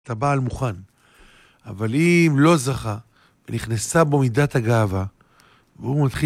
אתה בעל מוכן. אבל אם לא זכה, ונכנסה בו מידת הגאווה, והוא מתחיל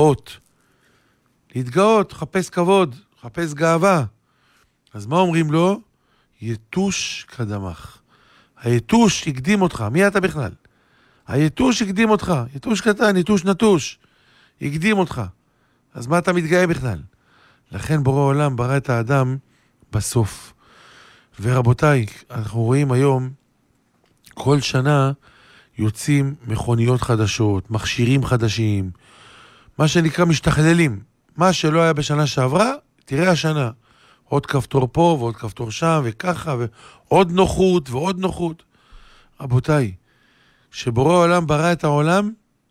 להתגאות, חפש כבוד, חפש גאווה. אז מה אומרים לו? יתוש קדמך. היתוש הקדים אותך. מי אתה בכלל? היתוש הקדים אותך. יתוש קטן, יתוש נטוש. הקדים אותך. אז מה אתה מתגאה בכלל? לכן בורא העולם ברא את האדם בסוף. ורבותיי, אנחנו רואים היום, כל שנה יוצאים מכוניות חדשות, מכשירים חדשים, מה שנקרא משתכללים. מה שלא היה בשנה שעברה, תראה השנה. עוד כפתור פה ועוד כפתור שם וככה, ועוד נוחות ועוד נוחות. רבותיי, שבורא העולם ברא את העולם,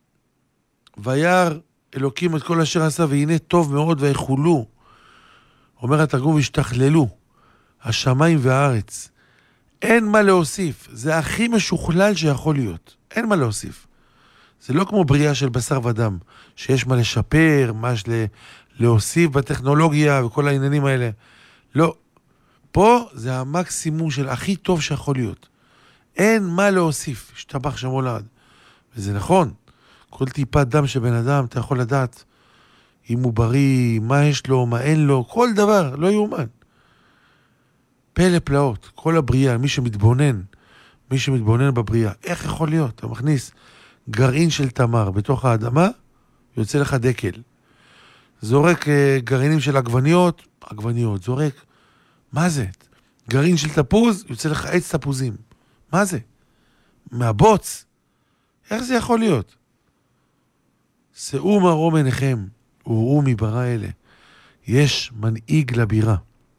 וירא אלוקים את כל אשר עשה, והנה טוב מאוד ויחולו. אומר התרגום, השתכללו, השמיים והארץ. אין מה להוסיף, זה הכי משוכלל שיכול להיות. אין מה להוסיף. זה לא כמו בריאה של בשר ודם, שיש מה לשפר, מה להוסיף בטכנולוגיה וכל העניינים האלה. לא. פה זה המקסימום של הכי טוב שיכול להיות. אין מה להוסיף, השתבח שמו לעד. וזה נכון. כל טיפת דם של בן אדם, אתה יכול לדעת אם הוא בריא, מה יש לו, מה אין לו, כל דבר, לא יאומן. פלא פלאות, כל הבריאה, מי שמתבונן בבריאה, איך יכול להיות? אתה מכניס גרעין של תמר בתוך האדמה, יוצא לך דקל. זורק גרעינים של עגבניות, זורק, מה זה? גרעין של תפוז, יוצא לך עץ תפוזים. מה זה? מהבוץ. איך זה יכול להיות? שאו מרום עיניכם, וראו מברא אלה. יש מנהיג לבירה.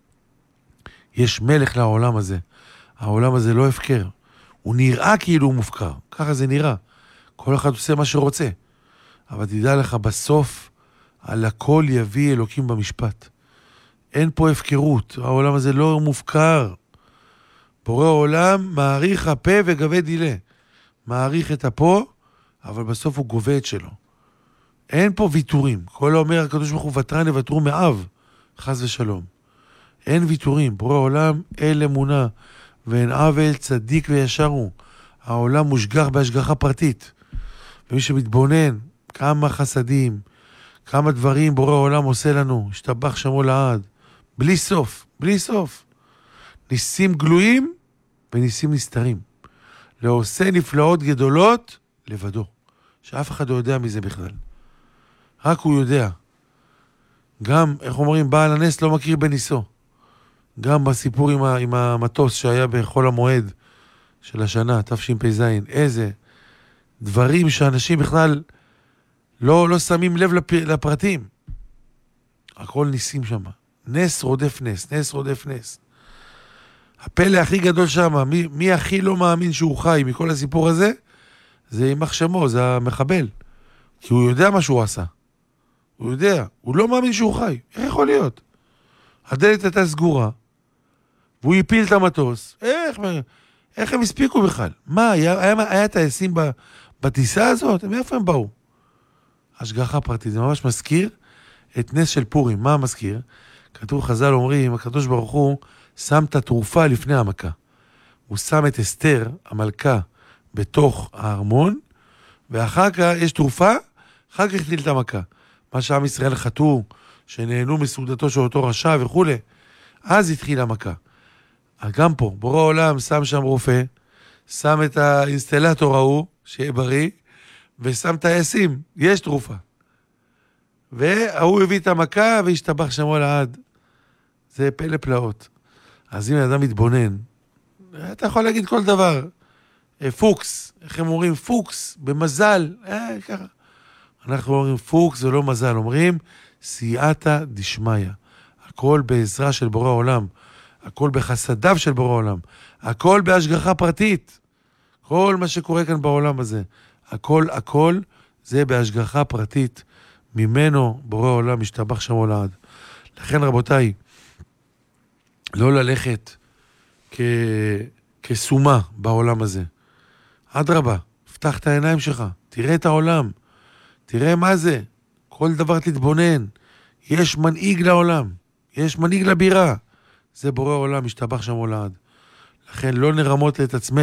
יש מלך לעולם הזה. העולם הזה לא הפקר. הוא נראה כאילו הוא מופקר. ככה זה נראה. כל אחד עושה מה שרוצה. אבל תדע לך, בסוף, על הכל יביא אלוקים במשפט. אין פה הפקרות. העולם הזה לא מופקר. בורא העולם מעריך הפה וגבה דילה. מעריך את הפה, אבל בסוף הוא גובה את שלו. אין פה ויתורים. כל אומר הקדוש ברוך הוא ותרן יוותרו מאב, חס ושלום. אין ויתורים. בורא העולם אל אמונה, ואין עוול צדיק וישר הוא. העולם מושגח בהשגחה פרטית. ומי שמתבונן, כמה חסדים, כמה דברים בורא העולם עושה לנו, השתבח שמו לעד. בלי סוף, בלי סוף. ניסים גלויים וניסים נסתרים. לעושה נפלאות גדולות לבדו. שאף אחד לא יודע מזה בכלל. רק הוא יודע. גם, איך אומרים, בעל הנס לא מכיר בניסו. גם בסיפור עם המטוס שהיה בחול המועד של השנה, תשפ"ז, איזה דברים שאנשים בכלל לא שמים לב לפרטים. הכל ניסים שם. נס רודף נס, נס רודף נס. הפלא הכי גדול שם, מי הכי לא מאמין שהוא חי מכל הסיפור הזה, זה יימח שמו, זה המחבל. כי הוא יודע מה שהוא עשה. הוא יודע, הוא לא מאמין שהוא חי. איך יכול להיות? הדלת הייתה סגורה, והוא יפיל את המטוס. איך הם הספיקו בכלל? מה, היה טייסים בטיסה הזאת? מאיפה הם באו? השגחה פרטית, זה ממש מזכיר את נס של פורים. מה מזכיר? כתוב חז"ל אומרים, הקדוש ברוך הוא שם את התרופה לפני המכה. הוא שם את אסתר, המלכה, בתוך הארמון, ואחר כך יש תרופה, אחר כך התחיל את המכה. מה שעם ישראל חטאו, שנהנו מסעודתו של אותו רשע וכו'. אז התחיל המכה. גם פה, בורא העולם שם שם רופא, שם את האינסטלטור ההוא, שיהיה בריא, ושם טייסים, יש תרופה. והוא הביא את המכה והשתבח שמו לעד. זה פלא פלאות. אז אם האדם מתבונן, אתה יכול להגיד כל דבר. פוקס, איך הם אומרים? פוקס, במזל, ככה. אנחנו אומרים פוקס ולא מזל, אומרים סייעתא דשמיא. הכל בעזרה של בורא העולם, הכל בחסדיו של בורא העולם, הכל בהשגחה פרטית. כל מה שקורה כאן בעולם הזה, הכל זה בהשגחה פרטית. ממנו בורא העולם משתבח שמו לעד. לכן רבותיי, לא ללכת כסומה בעולם הזה. אדרבה, פתח את העיניים שלך, תראה את העולם, תראה מה זה, כל דבר תתבונן. יש מנהיג לעולם, יש מנהיג לבירה. זה בורא העולם משתבח שמו לעד. לכן לא נרמות את עצמנו.